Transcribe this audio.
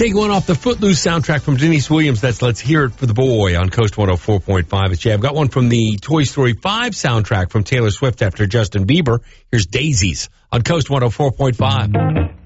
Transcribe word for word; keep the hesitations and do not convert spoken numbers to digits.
Take one off the Footloose soundtrack from Denise Williams. That's Let's Hear It for the Boy on Coast one oh four point five. It's Jay. I've got one from the Toy Story five soundtrack from Taylor Swift after Justin Bieber. Here's Daisies on Coast one oh four point five.